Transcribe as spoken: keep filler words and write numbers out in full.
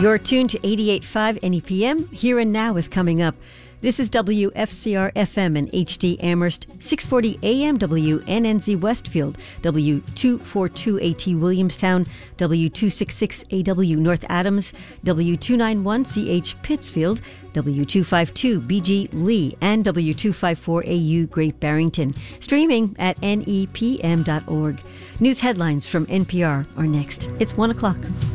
You're tuned to eighty-eight point five N E P M. Here and Now is coming up. This is W F C R F M in H D Amherst, six forty A M W N N Z Westfield, W two forty-two A T Williamstown, W two sixty-six A W North Adams, W two ninety-one C H Pittsfield, W two fifty-two B G Lee, and W two fifty-four A U Great Barrington. Streaming at N E P M dot org. News headlines from N P R are next. It's one o'clock.